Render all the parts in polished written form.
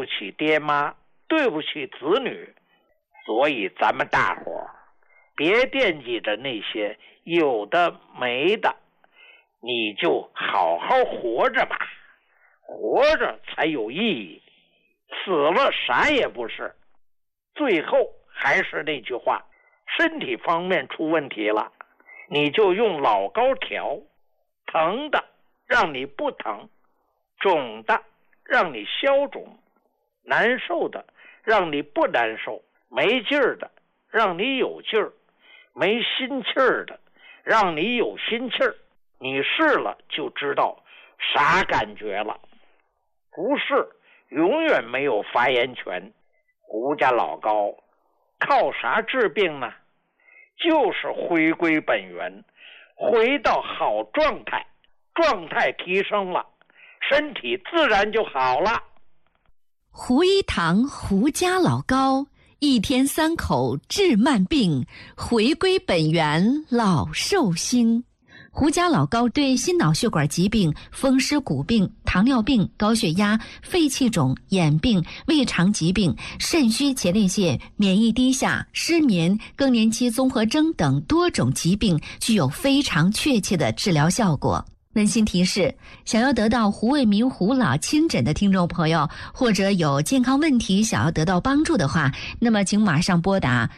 不起爹妈，对不起子女。所以咱们大伙儿别惦记着那些有的没的，你就好好活着吧，活着才有意义，死了啥也不是。最后还是那句话，身体方面出问题了，你就用老高调，疼的让你不疼，肿的让你消肿，难受的让你不难受，没劲儿的让你有劲儿，没心气儿的让你有心气儿。你试了就知道啥感觉了。不是永远没有发言权。胡家老高靠啥治病呢？就是回归本源，回到好状态，状态提升了，身体自然就好了。 胡一堂胡家老高，一天3口治慢病，回归本源老寿星。胡家老高对心脑血管疾病、风湿骨病、糖尿病、高血压、肺气肿、眼病、胃肠疾病、肾虚前列腺、免疫低下、失眠、更年期综合征等多种疾病具有非常确切的治疗效果。温馨提示，想要得到胡卫民胡老亲诊的听众朋友，或者有健康问题想要得到帮助的话，那么请马上拨打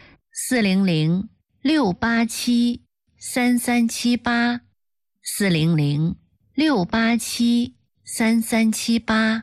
400-687-3378 400-687-3378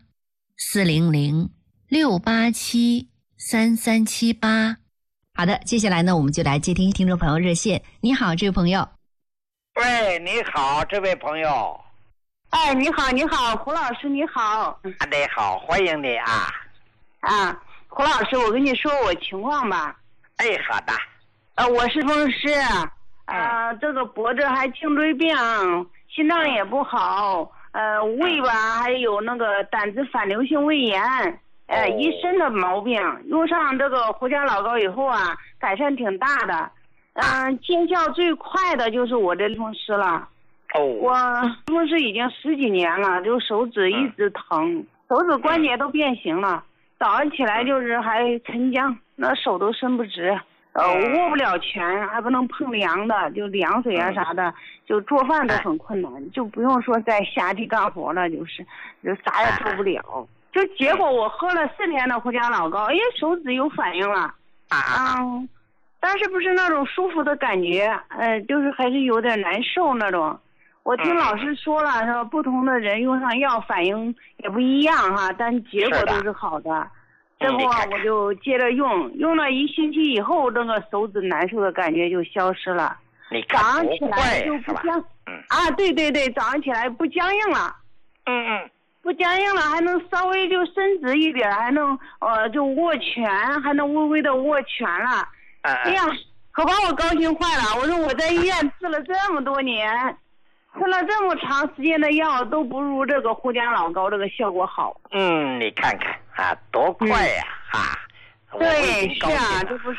400-687-3378。好的，接下来呢，我们就来接听听众朋友热线。你好，这位朋友。 喂，你好，这位朋友。 哎，你好，你好，胡老师，你好。 你好，欢迎你啊。 胡老师，我跟你说我情况吧。 哎，好的。 我是风湿，这个脖子还颈椎病，心脏也不好，胃吧还有那个胆汁反流性胃炎，一身的毛病。用上这个胡家老高以后啊，改善挺大的。见效最快的就是我这风湿了。我风湿已经10几年了，就手指一直疼，手指关节都变形了。早上起来就是还沉僵，那手都伸不直。握不了拳，还不能碰凉的，就凉水啊啥的，就做饭都很困难，就不用说在下地干活了，就啥也做不了。就结果我喝了4天的胡家老高，手指有反应了。但是不是那种舒服的感觉，就是还是有点难受那种。我听老师说了，说不同的人用上药反应也不一样哈，但结果都是好的。这不我就接着用了1星期以后，这个手指难受的感觉就消失了。早上起来就不僵，对，早上起来不僵硬了。不僵硬了，还能稍微就伸直一点，还能就握拳，还能微微的握拳了。哎呀，可把我高兴坏了！我说我在医院治了这么多年，吃了这么长时间的药，都不如这个胡家老高这个效果好。 你看看多快呀！ 对，是啊，这不是。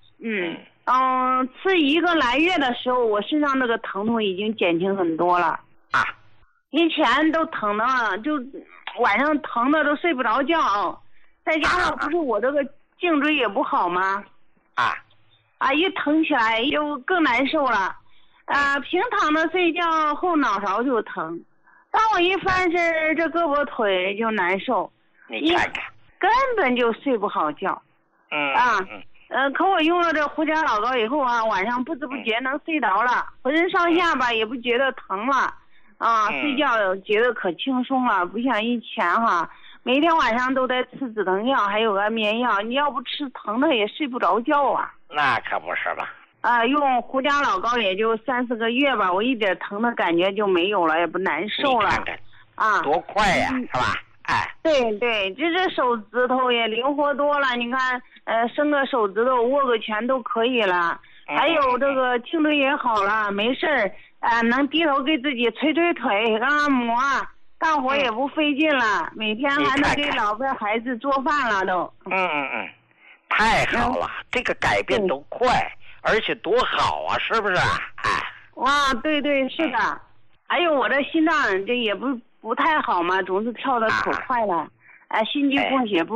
吃1个来月的时候，我身上那个疼痛已经减轻很多了。以前都疼的，就晚上疼的都睡不着觉，再加上不是我这个颈椎也不好吗？一疼起来又更难受了。平躺着睡觉后脑勺就疼，当我一翻身，这胳膊腿就难受。 你看看， 根本就睡不好觉。可我用了这胡家老高以后晚上不知不觉能睡着了，浑身上下吧也不觉得疼了。睡觉觉得可轻松了，不像以前每天晚上都在吃止疼药，还有安眠药，你要不吃疼的也睡不着觉啊。 那可不是吧。 用胡家老高也就3、4个月吧，我一点疼的感觉就没有了，也不难受了。 你看看多快呀，是吧？ 对，这手指头也灵活多了。你看，伸个手指头，握个拳都可以了。还有这个颈椎也好了，没事儿，能低头给自己捶捶腿，按摩，干活也不费劲了。每天还能给老婆孩子做饭了都。 太好了，这个改变都快，而且多好啊，是不是？ 对，是的。还有我这心脏这也不太好嘛，总是跳得可快了，心肌供血不